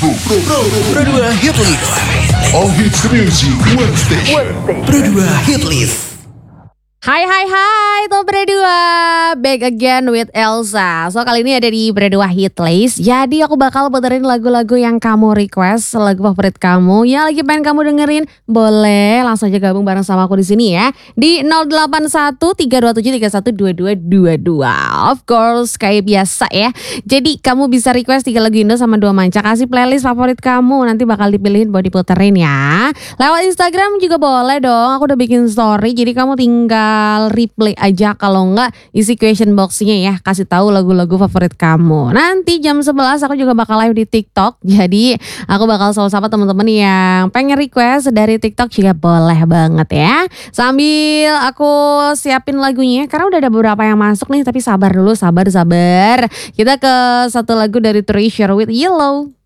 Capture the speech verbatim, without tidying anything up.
Pro, Pro, Pro dua Hit List. All hits music, one station. Pro dua Hit List. Hai hai hai, Top Pro dua, back again with Elsa. So kali ini ada di Pro dua Hit List. Jadi aku bakal puterin lagu-lagu yang kamu request, lagu favorit kamu yang lagi pengen kamu dengerin. Boleh langsung aja gabung bareng sama aku di sini ya. Di nol delapan satu tiga dua tujuh tiga satu dua dua dua dua. Of course kayak biasa ya. Jadi kamu bisa request tiga lagu Indo sama dua manca. Kasih playlist favorit kamu, nanti bakal dipilihin buat diputerin ya. Lewat Instagram juga boleh dong. Aku udah bikin story, jadi kamu tinggal replay aja, kalau enggak isi question box-nya ya, kasih tahu lagu-lagu favorit kamu. Nanti jam sebelas aku juga bakal live di TikTok. Jadi aku bakal selalu sapa teman-teman yang pengen request dari TikTok juga boleh banget ya. Sambil aku siapin lagunya karena udah ada beberapa yang masuk nih, tapi sabar dulu, sabar sabar. Kita ke satu lagu dari Treasure with Yellow.